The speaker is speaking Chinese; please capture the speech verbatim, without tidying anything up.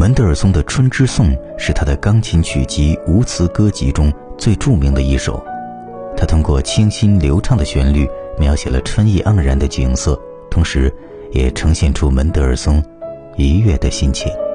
门德尔松的《春之颂》是他的钢琴曲集无词歌集中最著名的一首。他通过清新流畅的旋律描写了春意盎然的景色，同时也呈现出门德尔松愉悦的心情。